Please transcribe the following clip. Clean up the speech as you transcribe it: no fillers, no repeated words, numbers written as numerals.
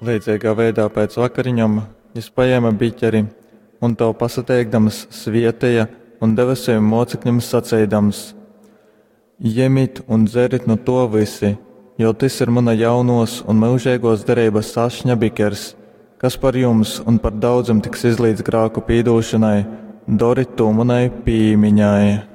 Līdzīgā veidā pēc vakariņām Jis paēma biķeri un to pasateikdams svietēja un deva saviem mocekļiem sacīdams: Ņemiet un dzerit no to visi, jo tas ir mana jaunos un mūžīgos derības sašņa bikers, kas par jums un par daudziem tiks izlīdz grēku pīdūšanai, doriet to manai pīmiņai.